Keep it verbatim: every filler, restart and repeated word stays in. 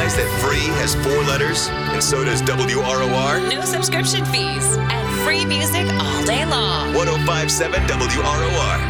realize that free has four letters? And so does W R O R? No subscription fees and free music all day long. one oh five point seven W R O R.